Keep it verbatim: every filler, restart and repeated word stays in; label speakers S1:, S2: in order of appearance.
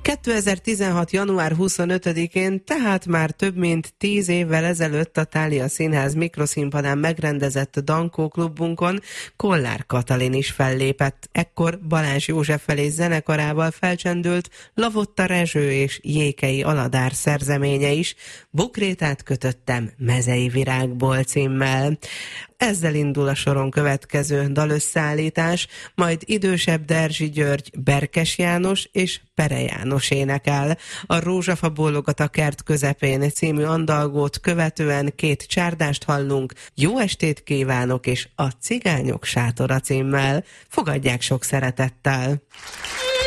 S1: kétezer-tizenhat. január huszonötödikén, tehát már több mint tíz évvel ezelőtt a Thália Színház mikroszínpadán megrendezett Dankó klubunkon Kollár Katalin is fellépett. Ekkor Balázs Józseffel és zenekarával felcsendült Lavotta Rezső és Jékei Aladár szerzeménye is, Bukrétát kötöttem mezei virágból címmel. Ezzel indul a soron következő dalösszeállítás, majd idősebb Derzsi György, Berkes János és Pere János énekel. A Rózsafa bólogat a kert közepén című andalgót követően két csárdást hallunk, Jó estét kívánok és A cigányok sátora címmel. Fogadják sok szeretettel!